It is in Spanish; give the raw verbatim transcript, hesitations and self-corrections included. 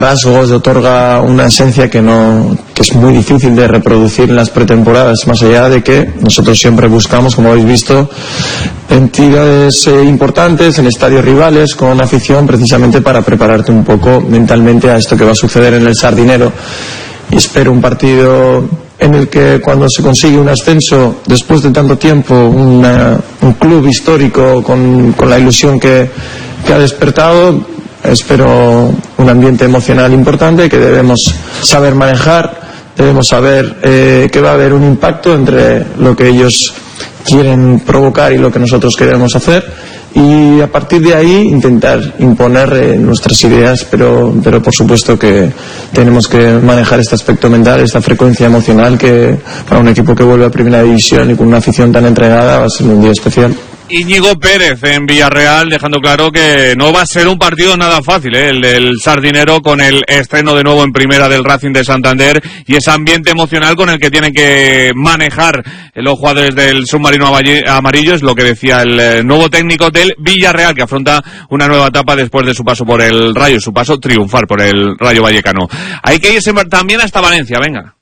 rasgos, otorga una esencia que no que es muy difícil de reproducir en las pretemporadas, más allá de que nosotros siempre buscamos, como habéis visto, entidades eh, importantes en estadios rivales con afición, precisamente para prepararte un poco mentalmente a esto que va a suceder en el Sardinero. Y espero un partido en el que, cuando se consigue un ascenso después de tanto tiempo, una, un club histórico con, con la ilusión que, que ha despertado, espero un ambiente emocional importante que debemos saber manejar. Debemos saber eh, que va a haber un impacto entre lo que ellos quieren provocar y lo que nosotros queremos hacer, y a partir de ahí intentar imponer eh, nuestras ideas, pero, pero por supuesto que tenemos que manejar este aspecto mental, esta frecuencia emocional, que para un equipo que vuelve a Primera División y con una afición tan entregada va a ser un día especial. Íñigo Pérez en Villarreal, dejando claro que no va a ser un partido nada fácil, ¿eh? el del Sardinero, con el estreno de nuevo en primera del Racing de Santander y ese ambiente emocional con el que tienen que manejar los jugadores del submarino amarillo. Es lo que decía el nuevo técnico del Villarreal, que afronta una nueva etapa después de su paso por el Rayo, su paso triunfal por el Rayo Vallecano. Hay que irse también hasta Valencia, venga.